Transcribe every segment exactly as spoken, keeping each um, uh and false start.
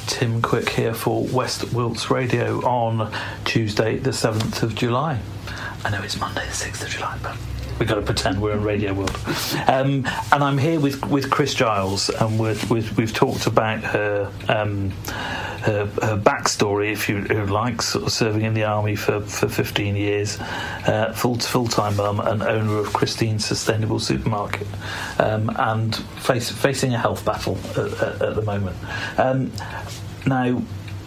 Tim Quick here for West Wilts Radio on Tuesday the seventh of July. I know it's Monday the sixth of July, but we've got to pretend we're in Radio World. Um, and I'm here with, with Chris Giles, and we're, we've, we've talked about her... Um, Her, her backstory, if you, you like, sort of serving in the army for, for fifteen years, uh, full full-time mum and owner of Christine's Sustainable Supermarket, um, and face, facing a health battle at, at, at the moment. Um, now,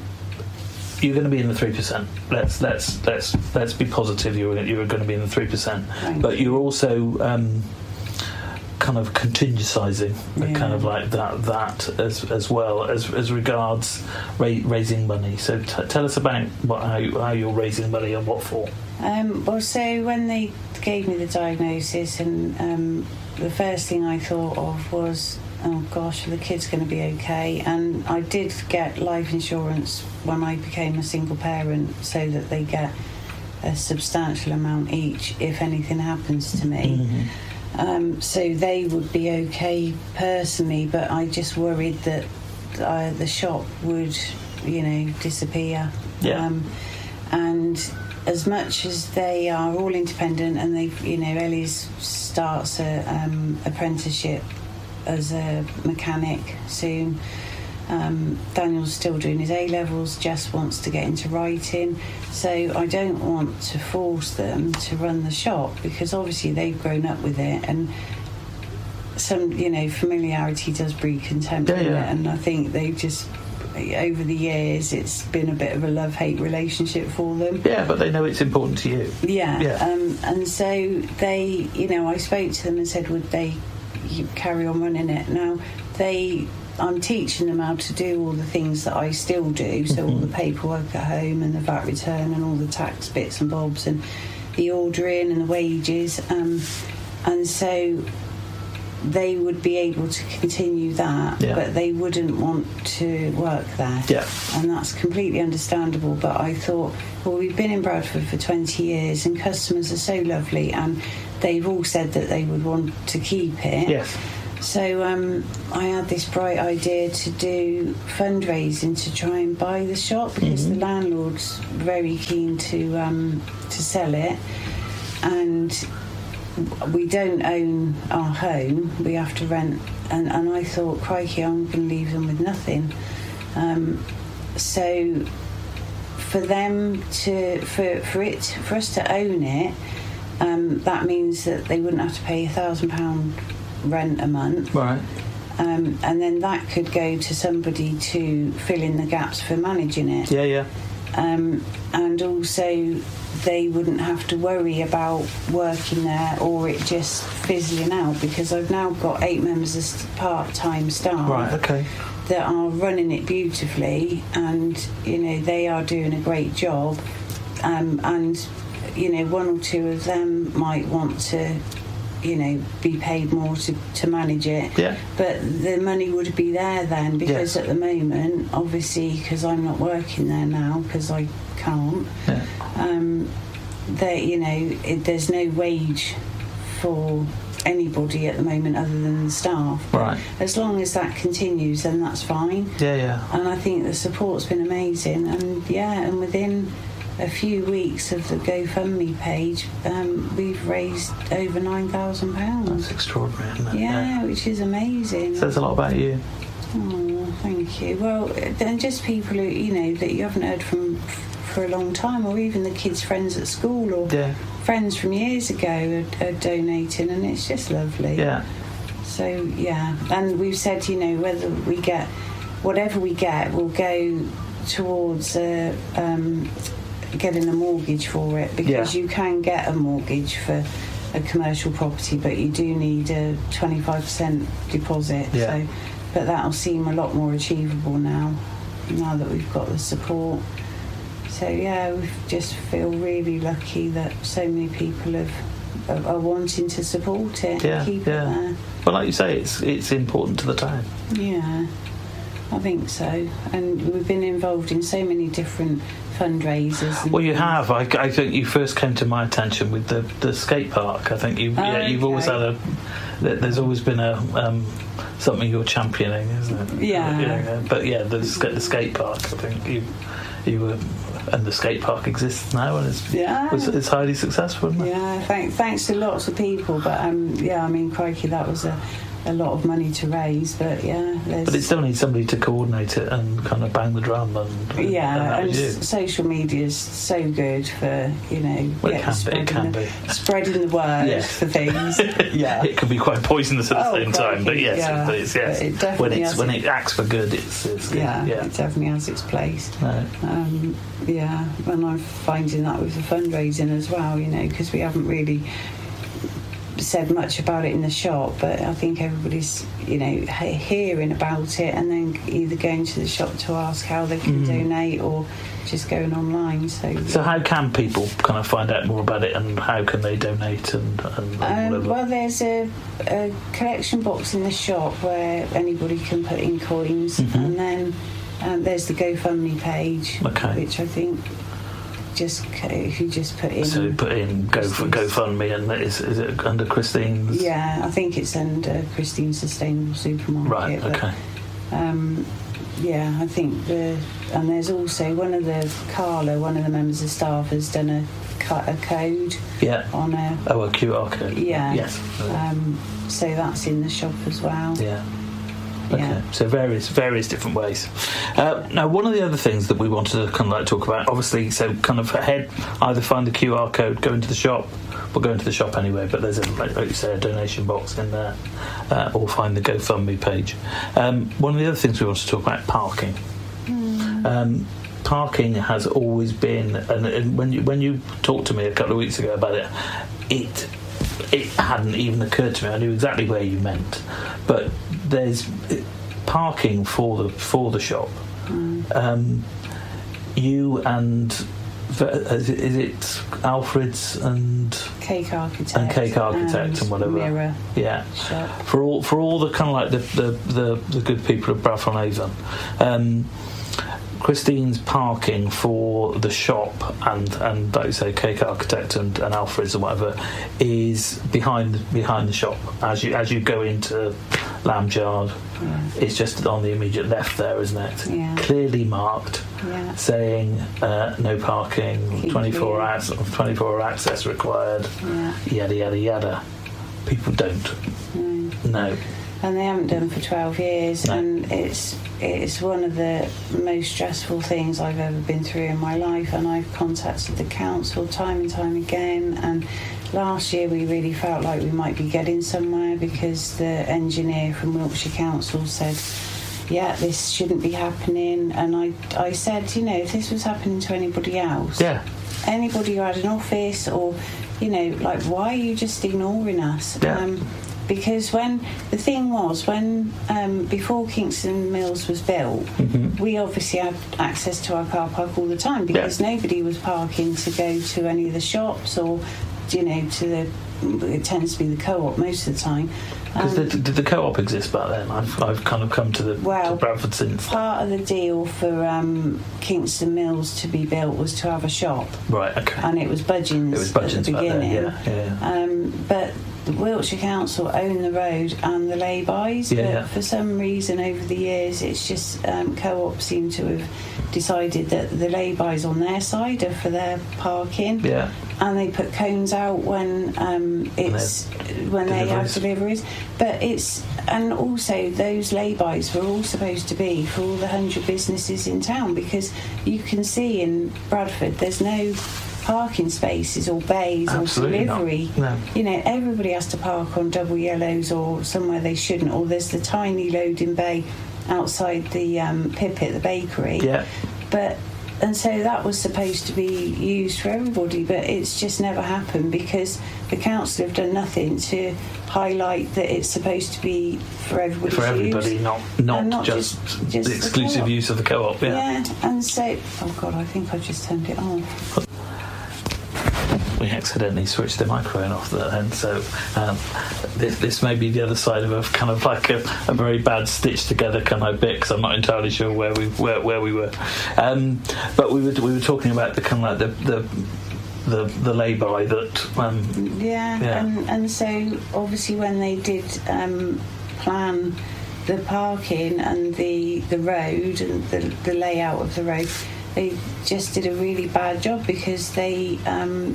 you're going to be in the three percent. Let's let's let's let's be positive. You're you're going to be in the three percent, but you're also um, kind of contingencising, yeah. kind of like that that as as well as as regards ra- raising money. So t- tell us about what, how, you, how you're raising money and what for. Um, well, so when they gave me the diagnosis, and um, the first thing I thought of was, oh gosh, are the kids going to be okay? And I did get life insurance when I became a single parent, so that they get a substantial amount each if anything happens to me. Mm-hmm. Um, so they would be okay personally, but I just worried that uh, the shop would, you know, disappear. Yeah. Um, and as much as they are all independent, and they, you know, Ellie's starts a um, apprenticeship as a mechanic soon. Um, Daniel's still doing his A-levels, Jess wants to get into writing, so I don't want to force them to run the shop, because obviously they've grown up with it, and some, you know, familiarity does breed contempt yeah, in yeah. it, and I think they've just, over the years, it's been a bit of a love-hate relationship for them. Yeah, but they know it's important to you. Yeah, yeah. Um, and so they, you know, I spoke to them and said, would they carry on running it? Now, they... I'm teaching them how to do all the things that I still do, so all the paperwork at home and the V A T return and all the tax bits and bobs and the ordering and the wages, um, and so they would be able to continue that, yeah. but they wouldn't want to work there. Yeah. And that's completely understandable, but I thought, well, we've been in Bradford for twenty years and customers are so lovely, and they've all said that they would want to keep it. Yes. So um, I had this bright idea to do fundraising to try and buy the shop, because mm-hmm. the landlord's very keen to um, to sell it, and we don't own our home, we have to rent, and, and I thought, crikey, I'm going to leave them with nothing. Um, so for them to, for, for it, for us to own it, um, that means that they wouldn't have to pay a thousand pound rent a month, right? Um, and then that could go to somebody to fill in the gaps for managing it. Yeah, yeah. Um, and also, they wouldn't have to worry about working there or it just fizzling out, because I've now got eight members of part-time staff. Right. Okay. That are running it beautifully, and you know they are doing a great job. Um, and you know, one or two of them might want to, you know, be paid more to, to manage it. Yeah. But the money would be there then, because yes. at the moment, obviously, because I'm not working there now, because I can't, yeah. um, there, you know, it, there's no wage for anybody at the moment other than the staff. Right. As long as that continues, then that's fine. Yeah, yeah. And I think the support's been amazing, and yeah, and within a few weeks of the GoFundMe page, um, we've raised over nine thousand pounds. That's extraordinary, isn't it? Yeah, yeah, which is amazing. Says a lot about you. Oh, thank you. Well, and just people who, you know, that you haven't heard from for a long time, or even the kids' friends at school, or yeah. friends from years ago are, are donating, and it's just lovely. Yeah. So, yeah. And we've said, you know, whether we get, whatever we get, will go towards uh, um, getting a mortgage for it, because yeah. you can get a mortgage for a commercial property, but you do need a twenty-five percent deposit. Yeah. So, but that'll seem a lot more achievable now, now that we've got the support. So yeah, we just feel really lucky that so many people have are, are wanting to support it. Yeah, and keep yeah. it there. Well, like you say, it's it's important to the town. Yeah, I think so. And we've been involved in so many different fundraisers. And Well, you things. have. I, I think you first came to my attention with the, the skate park. I think you, Oh, yeah, you've always okay. had a. There's always been a um, something you're championing, isn't it? Yeah. yeah. But yeah, the ska- the skate park. I think you you were, and the skate park exists now, and it's Yeah. it's, it's highly successful. Isn't it? Yeah, thank, thanks to lots of people, but um, yeah, I mean, crikey, that was a, a lot of money to raise, but yeah, there's... But it still needs somebody to coordinate it and kind of bang the drum and, and yeah, and, that and was you. s- social media is so good for, you know, Well, it yeah, can be, it spreading, can the, be. spreading the word Yes. for things. Yeah. It can be quite poisonous at the Oh, same time, but crikey, yes, yeah. but it's, yes. But it when definitely it's has when it- it acts for good, it's, it's good. Yeah, yeah. it definitely has its place. No. Um, yeah, and I'm finding that with the fundraising as well, you know, because we haven't really said much about it in the shop, but I think everybody's, you know, he- hearing about it and then either going to the shop to ask how they can Mm. donate or just going online. So, So how can people kind of find out more about it, and how can they donate and, and, and Um, whatever? well, there's a, a collection box in the shop where anybody can put in coins, Mhm. and then um, there's the GoFundMe page, Okay. which I think just c- if you just put in. So put in go for Christine's- GoFundMe, and is, is it under Christine's? Yeah, I think it's under Christine's Sustainable Supermarket. Right. but, Okay. Um, yeah, I think the and there's also one of the Carla, one of the members of staff, has done a cut a code Yeah. on a Oh, a Q R code. yeah. Yes. Um, so that's in the shop as well. Yeah. Okay. Yeah. So various various different ways. Uh, now, one of the other things that we wanted to kind of like talk about, obviously, so kind of ahead, either find the Q R code, go into the shop, or go into the shop anyway. But there's a, like, like you say, a donation box in there, uh, or find the GoFundMe page. Um, one of the other things we want to talk about, parking. Um, parking has always been, and, and when you when you talked to me a couple of weeks ago about it, it it hadn't even occurred to me. I knew exactly where you meant, but there's parking for the for the shop. Um, you and is it, is it Alfred's and Cake Architect and Cake Architect and, whatever? Mirror Yeah. shop. For all for all the kind of like the the, the, the good people of Bradford Avon. Um, Christine's parking for the shop and, and like you say, Cake Architect and, and Alfred's or whatever is behind behind the shop. As you as you go into Lamb's Yard, Yeah. it's just on the immediate left there, isn't it? Yeah. Clearly marked, Yeah. saying uh, no parking, Keep twenty-four clear. hours, twenty-four hour access required, Yeah. yada yada yada. People don't. No. No. And they haven't done for twelve years, No. and it's it's one of the most stressful things I've ever been through in my life. And I've contacted the council time and time again. And last year we really felt like we might be getting somewhere because the engineer from Wiltshire Council said, "Yeah, this shouldn't be happening." And I I said, you know, if this was happening to anybody else, Yeah. anybody who had an office, or you know, like, why are you just ignoring us? Yeah. Um, because when the thing was, when um, before Kingston Mills was built, Mhm. we obviously had access to our car park all the time because nobody was parking to go to any of the shops or, you know, to the. It tends to be the co-op most of the time. Because Um, did the co-op exist back then? I've, I've kind of come to the Well, to Bradford since. part of the deal for um, Kingston Mills to be built was to have a shop, Right. Okay. and it was Budgeons It was at Budgeons the back then. beginning. Yeah. Yeah. Um, but the Wiltshire Council own the road and the lay-bys, Yeah, but yeah. for some reason over the years it's just um, co-op seem to have decided that the lay-bys on their side are for their parking, Yeah. and they put cones out when um, it's when they have deliveries. deliveries. But it's and also those lay-bys were all supposed to be for all the hundred businesses in town, because you can see in Bradford there's no parking spaces or bays Absolutely or not. delivery. No. You know, everybody has to park on double yellows or somewhere they shouldn't, or there's the tiny loading bay outside the um, Pipit, the bakery. Yeah. But and so that was supposed to be used for everybody, but it's just never happened because the council have done nothing to highlight that it's supposed to be for everybody's For everybody, use. not not, And not just, just- just the the exclusive co-op. use of the co-op. Yeah. Yeah, and so oh god, I think I just turned it off. we accidentally switched the microphone off at the end, so um, this, this may be the other side of a kind of like a, a very bad stitched together kind of bit, because I'm not entirely sure where we where, where we were. Um, but we were we were talking about the kind of like the the the, the lay-by that. Um, yeah, yeah. And, and so obviously when they did um, plan the parking and the the road and the, the layout of the road, they just did a really bad job, because they um,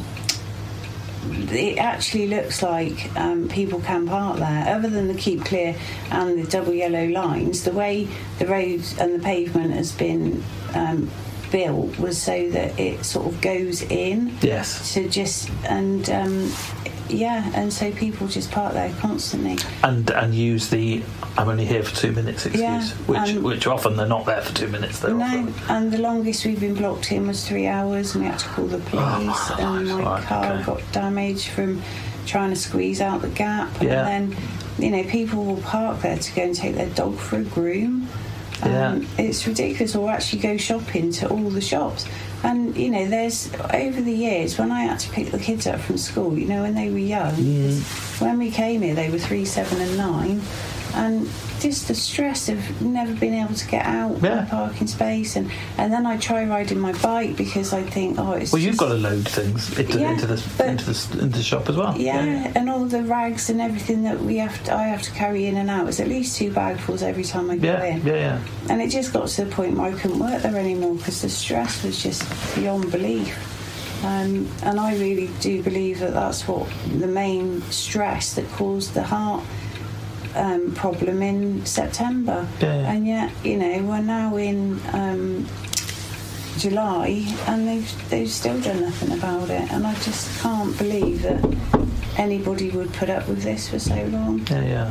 it actually looks like um, people can park there, other than the keep clear and the double yellow lines. The way the road and the pavement has been um, built was so that it sort of goes in. Yes. So just and um, yeah, and so people just park there constantly. And and use the I'm only here for two minutes excuse, Yeah, which um, which often they're not there for two minutes. They're No, often, and the longest we've been blocked in was three hours, and we had to call the police. Oh, and my right, car okay. got damaged from trying to squeeze out the gap. Yeah. And then, you know, people will park there to go and take their dog for a groom. Um, Yeah. It's ridiculous. Or actually go shopping to all the shops. And, you know, there's, over the years, when I had to pick the kids up from school, you know, when they were young, Mm. when we came here, they were three, seven and nine. And just the stress of never being able to get out Yeah. my parking space, and, and then I try riding my bike because I think, oh, it's well, just, you've got to load things into, Yeah, into the but- into the into the shop as well. yeah, and all the rags and everything that we have to, I have to carry in and out. It's at least two bagfuls every time I go yeah, in. yeah, yeah. And it just got to the point where I couldn't work there anymore because the stress was just beyond belief. Um, and I really do believe that that's what the main stress that caused the heart um, problem in September. Yeah, yeah. And yet, you know, we're now in um, July and they've, they've still done nothing about it. And I just can't believe that anybody would put up with this for so long. Yeah,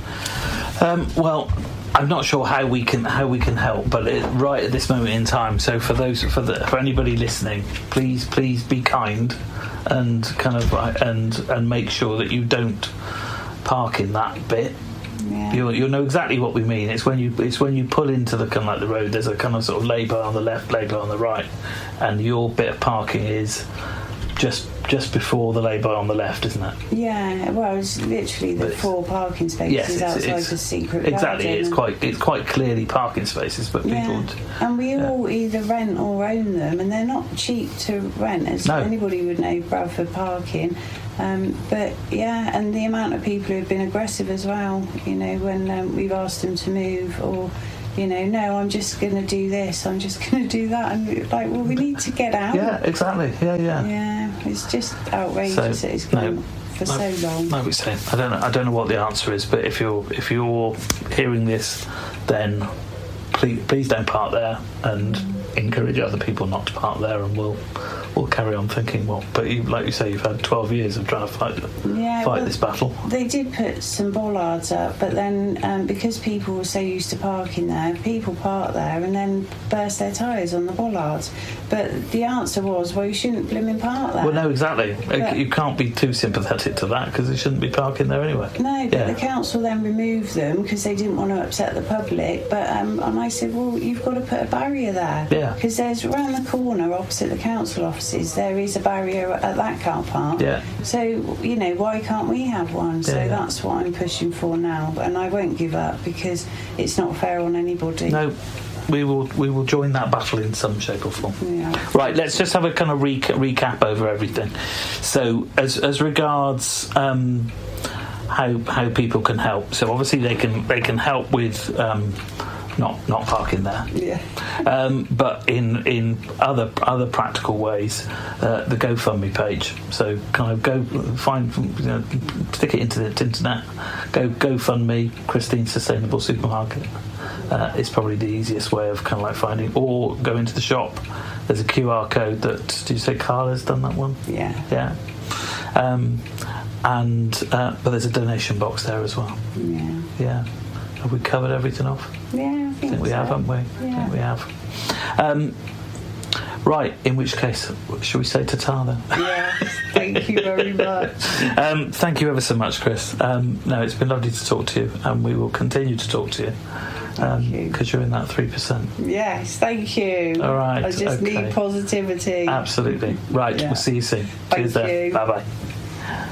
yeah. Um, well, I'm not sure how we can how we can help, but it, right at this moment in time. So for those for the for anybody listening, please please be kind and kind of and and make sure that you don't park in that bit. Yeah. You'll you'll know exactly what we mean. It's when you it's when you pull into the kind of like the road. There's a kind of sort of lay-by on the left, lay-by on the right, and your bit of parking is just just before the lay-by on the left, isn't it? Yeah, well, it's literally the But it's- four parking spaces Yes, it's, outside it's the secret exactly. garden. It's and- quite it's quite clearly parking spaces, but people. Yeah, and we yeah. all either rent or own them, and they're not cheap to rent, as No. anybody would know, Bradford Parking. Um, but yeah, and the amount of people who have been aggressive as well, you know, when um, we've asked them to move, or, you know, no, I'm just going to do this, I'm just going to do that, and we're like, well, we need to get out. Yeah, exactly. Yeah, yeah. Yeah, it's just outrageous So, that it's gone no, for no, so long. Like we say, I don't know. I don't know what the answer is, but if you're if you're hearing this, then please please don't park there, and encourage other people not to park there, and we'll we'll carry on thinking what. But you, like you say, you've had twelve years of trying to fight Yeah, fight well, this battle. They did put some bollards up, but then um, because people were so used to parking there, people park there and then burst their tyres on the bollards. But the answer was, well, you shouldn't blimmin' park there. Well, no, exactly. But- You can't be too sympathetic to that because they shouldn't be parking there anyway. No, but Yeah. the council then removed them because they didn't want to upset the public. But um, and I said, well, you've got to put a barrier there. Yeah. Because there's around the corner opposite the council offices, there is a barrier at that car park. Yeah. So, you know, why can't we have one? So Yeah, yeah. that's what I'm pushing for now. And I won't give up because it's not fair on anybody. No, we will we will join that battle in some shape or form. Yeah. Right, let's just have a kind of reca- recap over everything. So, as as regards um, how how people can help. So, obviously, they can they can help with um, not not parking there. Yeah. Um, but in in other other practical ways, uh, the GoFundMe page. So kind of go find, you know, stick it into the internet. Go GoFundMe Christine Sustainable Supermarket. Uh, it's probably the easiest way of kind of like finding, or go into the shop. There's a Q R code that. Did you say Carla's done that one? Yeah. Yeah. Um, and uh, but there's a donation box there as well. Yeah. Yeah. Have we covered everything off? Yeah, I I think, think we so. have, haven't we? I Yeah. think we have. Um, right, in which case, shall we say ta-ta then? Yeah. Thank you very much. um, thank you ever so much, Chris. Um, no, it's been lovely to talk to you, and we will continue to talk to you. um, you. because you're in that three percent. Yes, thank you. All right. I just okay. need positivity. Absolutely. Right, Yeah. we'll see you soon. Thank Cheers there. you. Bye bye.